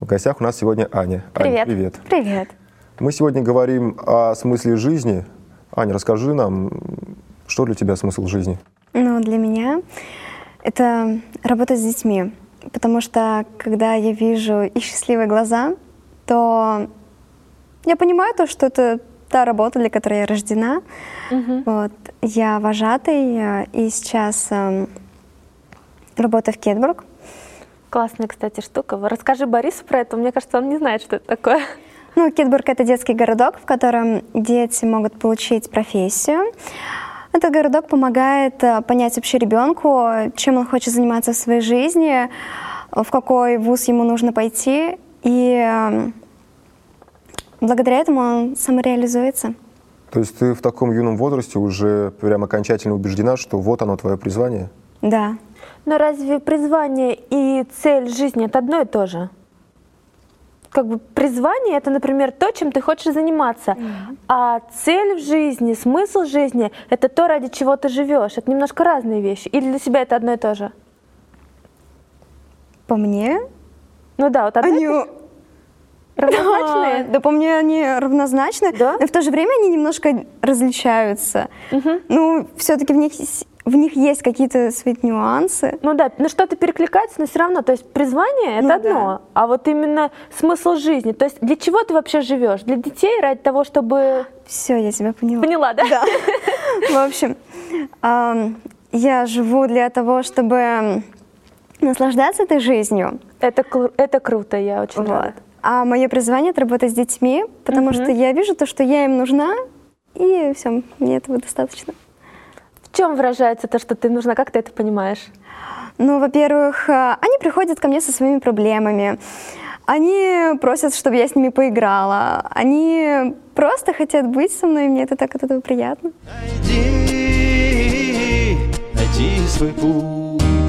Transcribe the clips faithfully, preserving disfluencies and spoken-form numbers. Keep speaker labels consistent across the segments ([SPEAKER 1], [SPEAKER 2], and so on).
[SPEAKER 1] гостях у нас сегодня Аня.
[SPEAKER 2] Привет.
[SPEAKER 1] Аня, привет.
[SPEAKER 2] Привет.
[SPEAKER 1] Мы сегодня говорим о смысле жизни. Аня, расскажи нам, что для тебя смысл жизни?
[SPEAKER 2] Ну, для меня это работа с детьми, потому что когда я вижу их счастливые глаза, то я понимаю то, что это та работа, для которой я рождена.
[SPEAKER 3] Угу.
[SPEAKER 2] Вот. Я вожатый и сейчас э, работаю в Кетбург.
[SPEAKER 3] Классная, кстати, штука. Расскажи Борису про это. Мне кажется, он не знает, что это такое.
[SPEAKER 2] Ну, Кетбург — это детский городок, в котором дети могут получить профессию. Этот городок помогает понять вообще ребенку, чем он хочет заниматься в своей жизни, в какой вуз ему нужно пойти, и благодаря этому он самореализуется.
[SPEAKER 1] То есть ты в таком юном возрасте уже прям окончательно убеждена, что вот оно твое призвание?
[SPEAKER 2] Да.
[SPEAKER 3] Но разве призвание и цель жизни — это одно и то же? Как бы призвание — это, например, то, чем ты хочешь заниматься, mm-hmm. а цель в жизни, смысл жизни — это то, ради чего ты живешь. Это немножко разные вещи. Или для себя это одно и то же?
[SPEAKER 2] По мне?
[SPEAKER 3] Ну да, вот одно
[SPEAKER 2] они...
[SPEAKER 3] и то же. Равнозначные?
[SPEAKER 2] Да, да, по мне они равнозначны,
[SPEAKER 3] да?
[SPEAKER 2] но в то же время они немножко различаются.
[SPEAKER 3] Mm-hmm.
[SPEAKER 2] Ну, все-таки в них В них есть какие-то свои нюансы.
[SPEAKER 3] Ну да, ну что-то перекликается, но все равно. То есть призвание — это
[SPEAKER 2] ну,
[SPEAKER 3] одно,
[SPEAKER 2] да.
[SPEAKER 3] а вот именно смысл жизни. То есть для чего ты вообще живешь? Для детей, ради того, чтобы...
[SPEAKER 2] Все, я тебя поняла.
[SPEAKER 3] Поняла, да?
[SPEAKER 2] Да. В общем, я живу для того, чтобы наслаждаться этой жизнью.
[SPEAKER 3] Это, это круто, я очень
[SPEAKER 2] вот.
[SPEAKER 3] рада.
[SPEAKER 2] А мое призвание — это работать с детьми, потому uh-huh. что я вижу то, что я им нужна, и все, мне этого достаточно.
[SPEAKER 3] В чем выражается то, что ты нужна? Как ты это понимаешь?
[SPEAKER 2] Ну, во-первых, они приходят ко мне со своими проблемами. Они просят, чтобы я с ними поиграла. Они просто хотят быть со мной, и мне это так от этого приятно.
[SPEAKER 4] Найди, найди свой путь.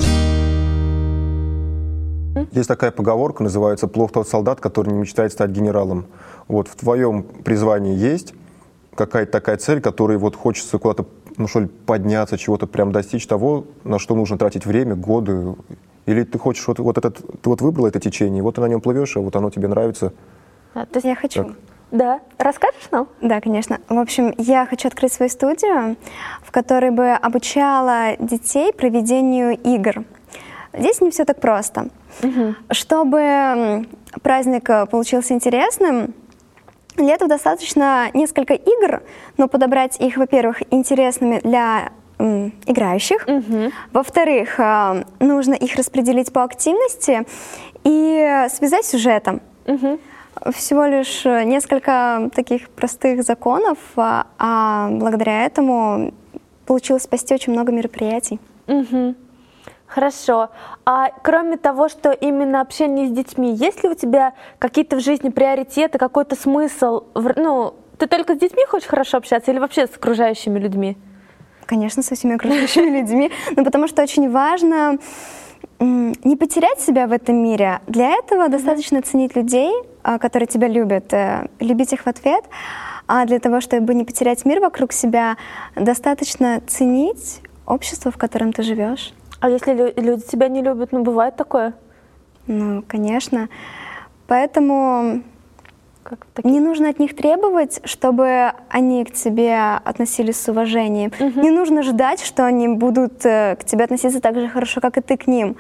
[SPEAKER 1] Есть такая поговорка, называется «плох тот солдат, который не мечтает стать генералом». Вот в твоем призвании есть какая-то такая цель, которой вот хочется куда-то, ну что ли, подняться, чего-то прям достичь того, на что нужно тратить время, годы? Или ты хочешь вот, вот этот, ты вот выбрала это течение, вот ты на нем плывешь, а вот оно тебе нравится?
[SPEAKER 2] А, то есть я хочу.
[SPEAKER 1] Так.
[SPEAKER 3] Да. Расскажешь нам?
[SPEAKER 2] Да, конечно. В общем, я хочу открыть свою студию, в которой бы обучала детей проведению игр. Здесь не все так просто.
[SPEAKER 3] Угу.
[SPEAKER 2] Чтобы праздник получился интересным, для этого достаточно несколько игр, но подобрать их, во-первых, интересными для м, играющих,
[SPEAKER 3] угу.
[SPEAKER 2] во-вторых, э, нужно их распределить по активности и связать с сюжетом.
[SPEAKER 3] Угу.
[SPEAKER 2] Всего лишь несколько таких простых законов, а, а благодаря этому получилось спасти очень много мероприятий.
[SPEAKER 3] Угу. Хорошо. А кроме того, что именно общение с детьми, есть ли у тебя какие-то в жизни приоритеты, какой-то смысл? Ну, ты только с детьми хочешь хорошо общаться или вообще с окружающими людьми?
[SPEAKER 2] Конечно, со всеми окружающими людьми, но потому что очень важно не потерять себя в этом мире. Для этого достаточно ценить людей, которые тебя любят, любить их в ответ. А для того, чтобы не потерять мир вокруг себя, достаточно ценить общество, в котором ты живешь.
[SPEAKER 3] А если люди тебя не любят, ну, бывает такое?
[SPEAKER 2] Ну, конечно. Поэтому
[SPEAKER 3] как такие?
[SPEAKER 2] Не нужно от них требовать, чтобы они к тебе относились с уважением.
[SPEAKER 3] Угу.
[SPEAKER 2] Не нужно ждать, что они будут к тебе относиться так же хорошо, как и ты к ним.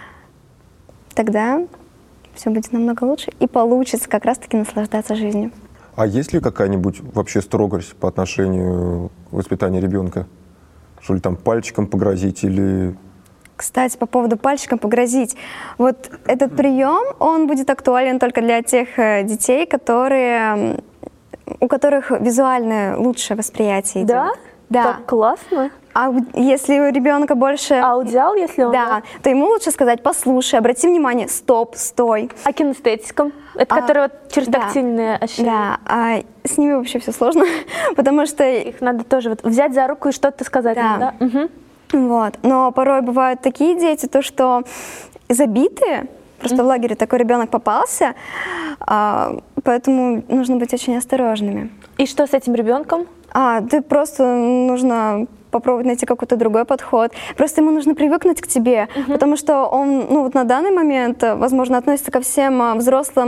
[SPEAKER 2] Тогда все будет намного лучше и получится как раз-таки наслаждаться жизнью.
[SPEAKER 1] А есть ли какая-нибудь вообще строгость по отношению к воспитанию ребенка? Что ли там пальчиком погрозить или...
[SPEAKER 2] Кстати, по поводу пальчиком погрозить. Вот этот прием, он будет актуален только для тех детей, которые, у которых визуальное лучшее восприятие идет.
[SPEAKER 3] Да?
[SPEAKER 2] Да.
[SPEAKER 3] Так классно.
[SPEAKER 2] А если у ребенка больше...
[SPEAKER 3] Аудиал, если он...
[SPEAKER 2] Да, то ему лучше сказать: послушай, обрати внимание, стоп, стой.
[SPEAKER 3] А кинестетиком? Это
[SPEAKER 2] а,
[SPEAKER 3] которые вот через
[SPEAKER 2] да,
[SPEAKER 3] тактильные ощущения?
[SPEAKER 2] Да, а с ними вообще все сложно, потому что...
[SPEAKER 3] Их надо тоже вот взять за руку и что-то сказать.
[SPEAKER 2] Да.
[SPEAKER 3] Надо, да? Угу.
[SPEAKER 2] Вот. Но порой бывают такие дети, то что забитые, просто mm-hmm. в лагере такой ребенок попался, а, поэтому нужно быть очень осторожными.
[SPEAKER 3] И что с этим ребенком?
[SPEAKER 2] А, ты просто нужно попробовать найти какой-то другой подход. Просто ему нужно привыкнуть к тебе, mm-hmm. потому что он, ну вот на данный момент, возможно, относится ко всем взрослым